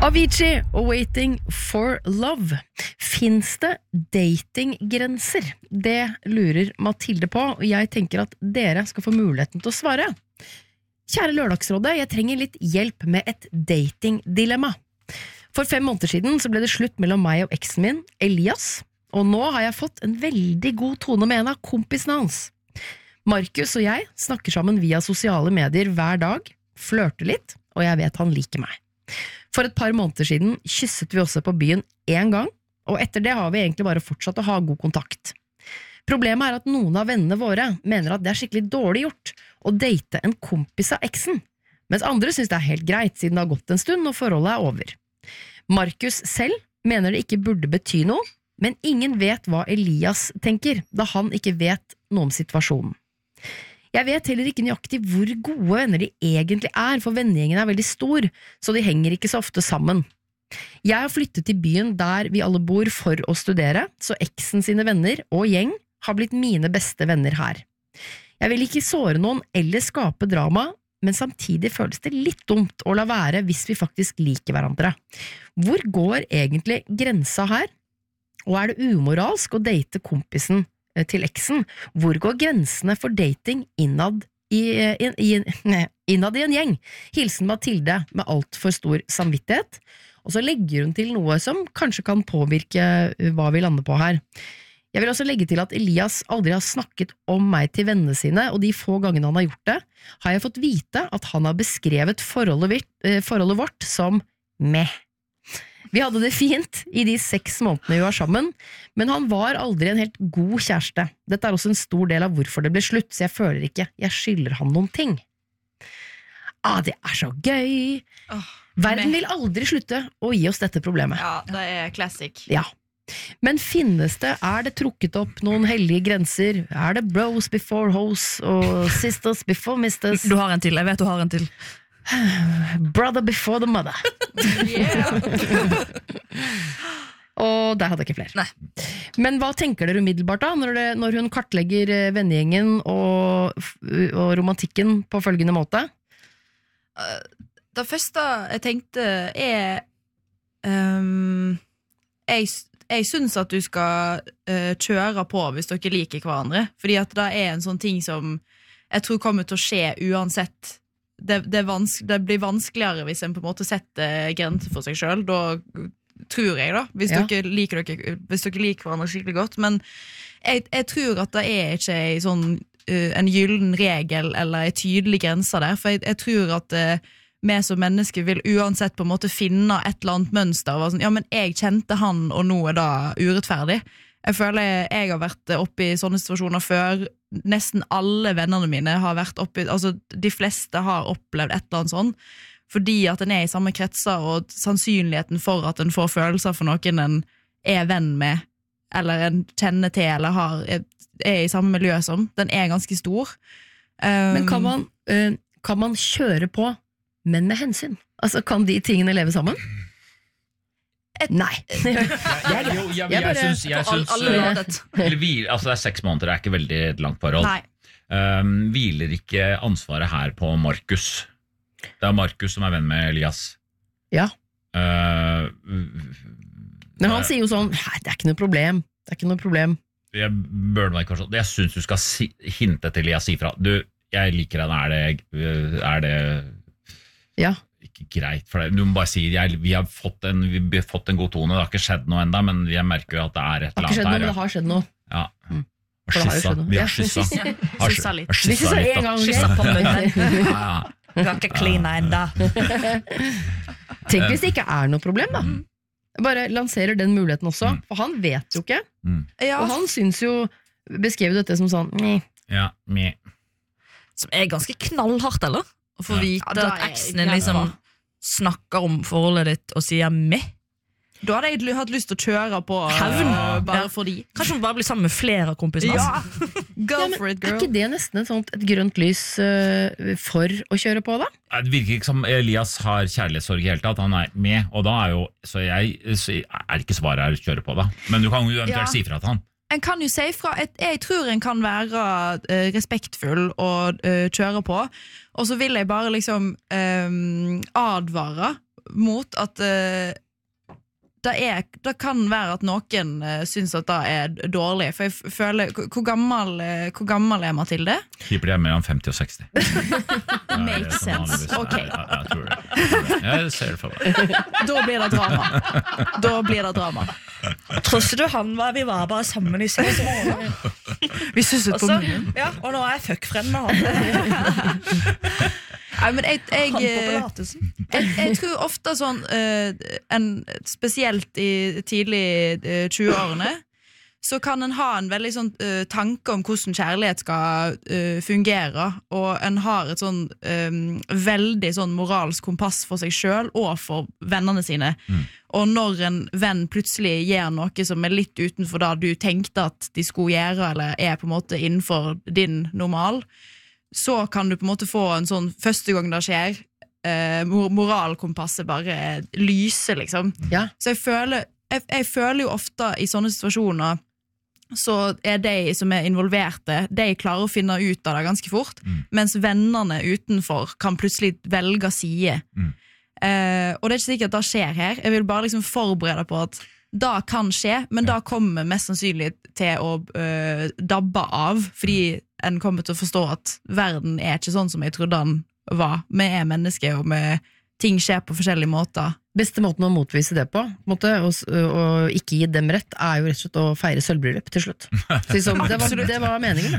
Avicii og Waiting for Love. Finns det datinggrenser? Det lurer Mathilde på, og jeg tenker at dere skal få muligheten til å svare. Kjære Lørdagsrådet, jeg trenger litt hjelp med et datingdilemma. For 5 måneder siden så ble det slutt mellom meg og eksen min, Elias, og nå har jeg fått en veldig god tone med en av kompisene hans. Markus og jeg snakker sammen via sosiale medier hver dag, flørter litt, og jeg vet han liker meg. For et par måneder siden kysset vi også på byen en gang, og etter det har vi egentlig bare fortsatt å ha god kontakt. Problemet er at noen av vennene våre mener at det er skikkelig dårlig gjort å date en kompis av eksen, mens andre synes det er helt greit siden det har gått en stund og forholdet er over. Markus selv mener det ikke burde bety noe, men ingen vet hva Elias tenker, da han ikke vet noe om situasjonen. Jeg vet heller ikke nøyaktig hvor gode venner de egentlig er, for vennegjengen er veldig stor, så de henger ikke så ofte sammen. Jeg har flyttet til byen der vi alle bor for å studere, så eksen sine venner og gjeng har blitt mine beste venner her. Jeg vil ikke såre noen eller skape drama, men samtidig føles det litt dumt å la være hvis vi faktisk liker hverandre. Hvor går egentlig grensa her? Og er det umoralsk å date kompisen til eksen? Hvor går grensene for dating innad i en gjeng? Hilsen Mathilde med alt for stor samvittighet. Og så legger hun til noe som kanskje kan påvirke hva vi lander på her. Jeg vil også legge til at Elias aldri har snakket om meg til vennene sine, og de få gangene han har gjort det, har jeg fått vite at han har beskrevet forholdet vårt som meh. Vi hadde det fint i de 6 månedene vi var sammen, men han var aldri en helt god kjæreste. Dette er også en stor del av hvorfor det ble slutt, så jeg føler ikke jeg skylder han noen ting. Det er så gøy! Verden vil aldri slutte å gi oss dette problemet. Ja, det er classic. Ja. Men finnes det, er det trukket opp noen hellige grenser? Er det bros before hoes og sisters before misters? Du har en til, jeg vet du har en til. Brother before the mother. Og der hadde jeg ikke flere. Nei. Men hva tenker dere umiddelbart da, når hun kartlegger vennegjengen og romantikken på følgende måte? Det første jeg tenkte er jeg synes at du skal kjøre på hvis dere liker hverandre, fordi at det er en sånn ting som jeg tror kommer til å skje uansett. Det blir vanskeligere hvis en på en måte setter grenser for seg selv. Da tror jeg da, hvis dere liker hverandre skikkelig godt. Men jeg tror at det er ikke en gyllen regel eller en tydelig grense der, for jeg tror at vi som mennesker vil uansett på en måte finne et eller annet mønster og sånn, ja, men jeg kjente han, og nå er det urettferdig. Jeg føler jeg har vært oppe i sånne situasjoner før. Nesten alle vennene mine har vært oppe, altså de fleste har opplevd et eller annet sånn, fordi at en er i samme kretser, og sannsynligheten for at en får følelser for noen en er venn med, eller en kjenner til, eller er i samme miljø som, den er ganske stor. Men kan man kjøre på, men med hensyn? Altså, kan de tingene leve sammen? Nei. Jeg synes det er 6 måneder, det er ikke veldig langt forhold. Hviler ikke ansvaret her på Markus? Det er Markus som er venn med Elias. Ja. Men han sier jo sånn, det er ikke noe problem. Det er ikke noe problem. Jeg synes du skal hinte til Elias, si fra. Du, jeg liker deg, er det ja. Ikke greit for deg. Du må bare si vi har fått en god tone. Det har ikke skjedd noe enda, men jeg merker jo at det er et eller annet der. Det har skjedd noe. Ja. Vi har kyssa. Kyssa litt. Vi kyssa en gang. Kyssa på munnen. Du har ikke klina enda. Tenk hvis det ikke er noe problem da. Bare lanserer den muligheten også, for han vet jo ikke. Og han synes jo, beskrev dette som sånn som er ganske knallhardt, eller? Å få vite at eksen liksom snakker om forholdet ditt og sier meh. Da hadde jeg hatt lyst til å kjøre på bare fordi. Kanskje hun bare blir sammen med flere av kompisene. Go for it, girl. Er ikke det nesten et grønt lys for å kjøre på da? Det virker ikke som Elias har kjærlighetssorg i hele tatt. Han er med, og da er jo så er ikke svaret her å kjøre på da. Men du kan jo eventuelt si fra til han. En kan jo si fra, jeg tror en kan være respektfull og kjøre på, og så vil jeg bare liksom advare mot at det kan være at noen synes at det dårlig. For jeg føler, hvor gammel Mathilde? Tipper de mellom 50 og 60. Makes sense. Ok. Jeg tror det. Jeg ser det for meg. Da blir det drama. Tror du vi var bare sammen i 6 måneder? Vi synes ut på munnen. Ja, og nå jeg fuck-friend med han. Nei, men jeg tror ofte sånn spesielt i tidlig 20-årene så kan en ha en veldig sånn tanke om hvordan kjærlighet skal fungere, og en har et sånn veldig sånn moralsk kompass for seg selv og for vennene sine. Og når en venn plutselig gjør noe som litt utenfor det du tenkte at de skulle gjøre, eller på en måte innenfor din normal, så kan du på en måte få en sånn første gang det skjer moralkompasset bare lyser liksom. Ja. Så jeg føler jo ofte i sånne situasjoner så de som involverte, de klarer å finne ut av det ganske fort, mens vennene utenfor kan plutselig velge side. Og det ikke sikkert at det skjer her. Jeg vil bare liksom forberede på at det kan skje, men det kommer mest sannsynlig til å dabbe av, fordi en kommer til å forstå at verden ikke sånn som jeg trodde den var. Vi mennesker, og ting skjer på forskjellige måter. Beste måten å motvise det på måte, og ikke gi dem rett, jo rett og slett å feire sølvbryllup til slutt. Det var meningen.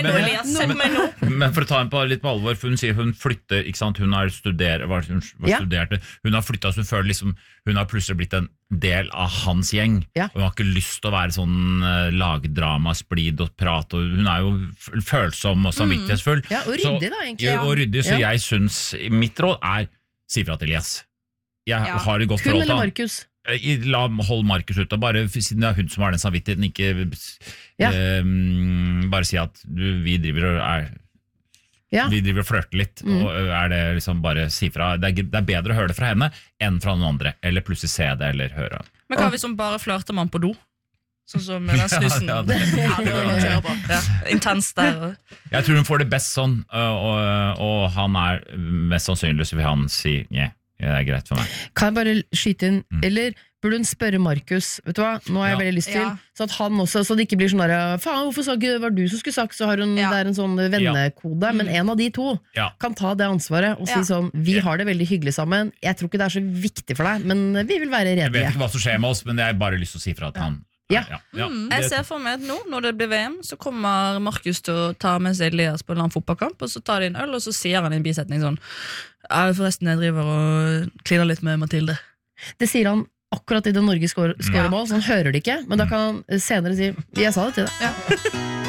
Men for å ta en litt på alvor, for hun sier hun flytter, ikke sant? Hun har studert, hun har flyttet, så hun føler liksom, hun har plutselig blitt en del av hans gjeng, og hun har ikke lyst til å være sånn lagdrama, splid og prat, og hun jo følsom og samvittighetsfull. Ja, og ryddig da, egentlig. Og ryddig, så jeg synes, mitt råd si fra til Elias. Jeg har et godt forhold til eller Markus? Hold Markus ut, og bare siden det hun som har den samvittigheten, ikke bare si at vi driver og flørter litt, og det liksom bare si fra. Det er bedre å høre det fra henne enn fra noen andre, eller plutselig se det eller høre. Men hva hvis hun bare flørter man på do? Sånn som med den snusen. Intenst der. Jeg tror hun får det best sånn, og han mest sannsynlig så vil han si det greit for meg. Kan jeg bare skyte inn, eller burde hun spørre Markus, vet du hva, nå har jeg veldig lyst til, så at han også, så det ikke blir sånn der, faen, hvorfor sa ikke var du som skulle sagt, så har hun der en sånn vennekode, men en av de to kan ta det ansvaret og si sånn, vi har det veldig hyggelig sammen, jeg tror ikke det så viktig for deg, men vi vil være redelige. Jeg vet ikke hva som skjer med oss, men jeg har bare lyst til å si fra at han Jeg ser for meg at nå, når det blir VM, så kommer Markus til å ta med seg Elias på en eller annen fotballkamp, og så tar de en øl, og så sier han i en bisetning sånn, forresten jeg driver og kliner litt med Mathilde. Det sier han akkurat i det Norge skårer mål, så han hører det ikke, men da kan han senere si, jeg sa det til deg.